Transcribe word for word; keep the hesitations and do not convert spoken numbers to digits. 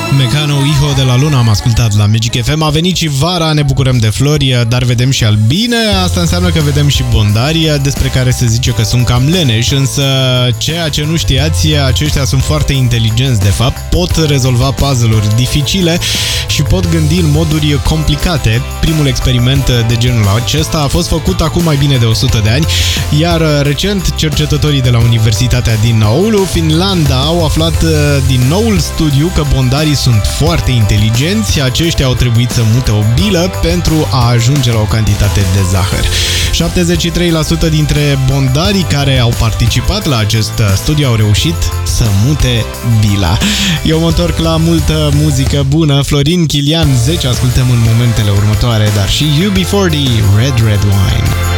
Mecano Hijo de la Luna am ascultat la Magic F M. A venit și vara, ne bucurăm de flori, dar vedem și albine. Asta înseamnă că vedem și bondari, despre care se zice că sunt cam leneși, însă ceea ce nu știați, aceștia sunt foarte inteligenți de fapt, pot rezolva puzzle-uri dificile și pot gândi în moduri complicate. Primul experiment de genul acesta a fost făcut acum mai bine de o sută de ani, iar recent cercetătorii de la Universitatea din Oulu, Finlanda, au aflat din noul studiu că bondarii sunt foarte inteligenți. Aceștia au trebuit să mute o bilă pentru a ajunge la o cantitate de zahăr. șaptezeci și trei la sută dintre bondarii care au participat la acest studiu au reușit să mute bila. Eu mă întorc la multă muzică bună. Florin Chilian, zece ascultăm în momentele următoare, dar și U B patruzeci, Red Red Wine.